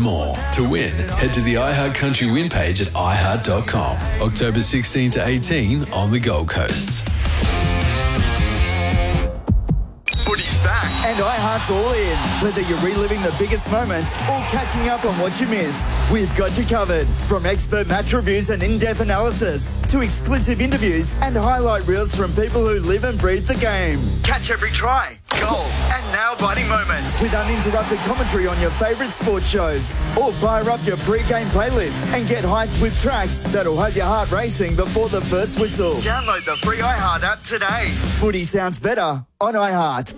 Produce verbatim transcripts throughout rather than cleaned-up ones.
more. To win, head to the iHeart Country Win page at i heart dot com. October sixteenth to eighteenth on the Gold Coast. Footy's back. And iHeart's all in. Whether you're reliving the biggest moments or catching up on what you missed, we've got you covered. From expert match reviews and in-depth analysis to exclusive interviews and highlight reels from people who live and breathe the game. Catch every try, goal and nail-biting moment with uninterrupted commentary on your favourite sports shows. Or fire up your pre-game playlist and get hyped with tracks that'll have your heart racing before the first whistle. Download the free iHeart app today. Footy sounds better on iHeart.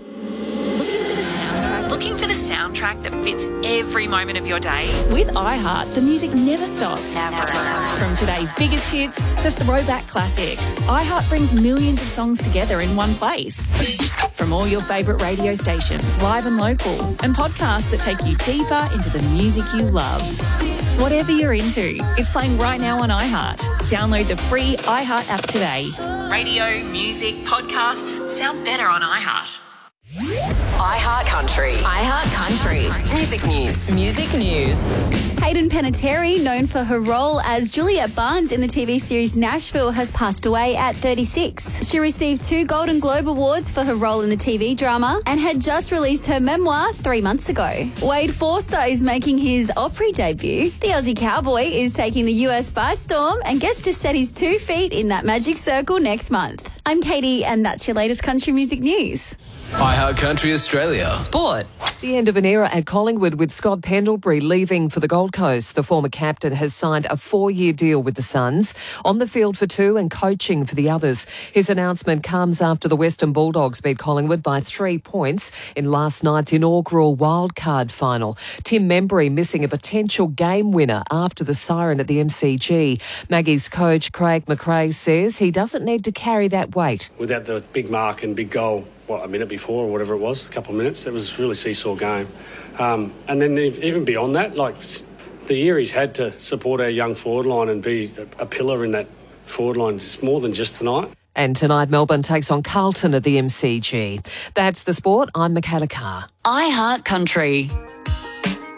Looking for the soundtrack that fits every moment of your day? With iHeart, the music never stops. Never. From today's biggest hits to throwback classics, iHeart brings millions of songs together in one place. From all your favourite radio stations, live and local, and podcasts that take you deeper into the music you love. Whatever you're into, it's playing right now on iHeart. Download the free iHeart app today. Radio, music, podcasts sound better on iHeart. iHeart Country. iHeart Country. Music news. Music news. Hayden Panettiere, known for her role as Juliet Barnes in the T V series Nashville, has passed away at thirty-six. She received two Golden Globe Awards for her role in the T V drama and had just released her memoir three months ago. Wade Forster is making his Opry debut. The Aussie cowboy is taking the U S by storm and gets to set his two feet in that magic circle next month. I'm Katie, and that's your latest country music news. iHeart Country Australia. Sport. The end of an era at Collingwood with Scott Pendlebury leaving for the Gold Coast. The former captain has signed a four-year deal with the Suns, on the field for two and coaching for the others. His announcement comes after the Western Bulldogs beat Collingwood by three points in last night's inaugural wildcard final. Tim Membry missing a potential game winner after the siren at the M C G. Maggie's coach Craig McRae says he doesn't need to carry that weight. Without the big mark and big goal, what, a minute before or whatever it was, a couple of minutes, it was really seesaw game. Um, and then even beyond that, like the year he's had to support our young forward line and be a, a pillar in that forward line, it's more than just tonight. And tonight Melbourne takes on Carlton at the M C G. That's the sport. I'm Michaela Carr. iHeart Country.